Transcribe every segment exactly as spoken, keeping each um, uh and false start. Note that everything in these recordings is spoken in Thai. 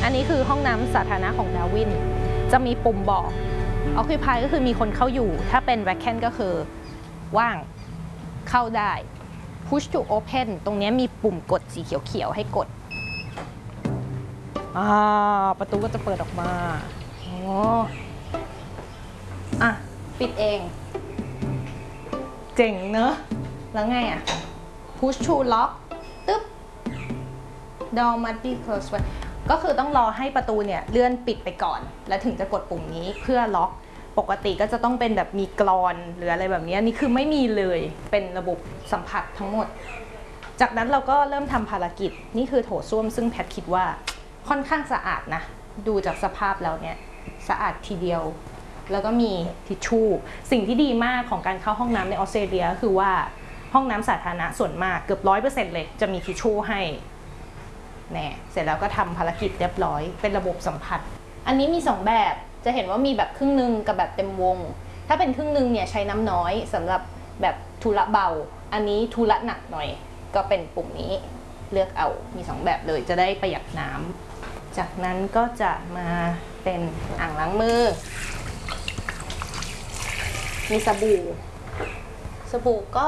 อันนี้คือห้องน้ำสาธารณะของดาวินจะมีปุ่มบอก Occupy ก็คือมีคนเข้าอยู่ถ้าเป็น Vacant ก็คือว่างเข้าได้ Push to open ตรงนี้มีปุ่มกดสีเขียวๆให้กดอ่าประตูก็จะเปิดออกมาอ๋ออ่ะปิดเองเจ๋งเนอะแล้วไงอ่ะ Push to lock ตึ๊บ Door must be closed ก็คือต้องรอให้ประตูเนี่ยเลื่อนปิดไปก่อนแล้วถึงจะกดปุ่มนี้เพื่อล็อกปกติก็จะต้องเป็นแบบมีกลอนหรืออะไรแบบนี้นี่คือไม่มีเลยเป็นระบบสัมผัสทั้งหมดจากนั้นเราก็เริ่มทำภารกิจนี่คือโถส้วมซึ่งแพทคิดว่าค่อนข้างสะอาดนะดูจากสภาพแล้วเนี่ยสะอาดทีเดียวแล้วก็มีทิชชู่สิ่งที่ดีมากของการเข้าห้องน้ำในออสเตรเลียคือว่าห้องน้ำสาธารณะส่วนมากเกือบร้อยเปอร์เซ็นต์เลยจะมีทิชชู่ให้แน่เสร็จแล้วก็ทำภารกิจเรียบร้อยเป็นระบบสัมผัสอันนี้มีสองแบบจะเห็นว่ามีแบบครึ่งนึงกับแบบเต็มวงถ้าเป็นครึ่งนึงเนี่ยใช้น้ำน้อยสำหรับแบบทุระเบาอันนี้ทุระหนักหน่อยก็เป็นปุ่มนี้เลือกเอามีสองแบบเลยจะได้ประหยัดน้ำจากนั้นก็จะมาเป็นอ่างล้างมือมีสบู่สบู่ก็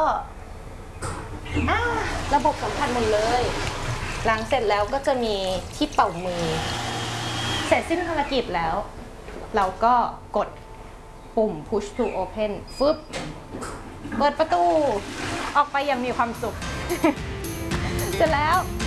ระบบสัมผัสหมดเลยล้างเสร็จแล้วก็จะมีที่เป่ามือเสร็จสิ้นภารกิจแล้วเราก็กดปุ่ม push to open ฟึบเปิดประตูออกไปอย่างมีความสุขเสร็จแล้ว